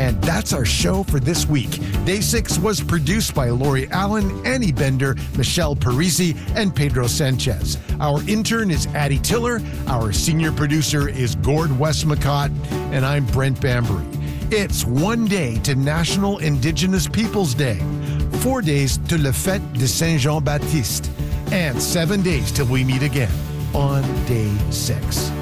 And that's our show for this week. Day 6 was produced by Lori Allen, Annie Bender, Michelle Parisi, and Pedro Sanchez. Our intern is Addie Tiller. Our senior producer is Gord Westmacott. And I'm Brent Bambury. It's 1 day to National Indigenous Peoples Day, 4 days to Le Fête de Saint-Jean-Baptiste, and 7 days till we meet again on Day 6.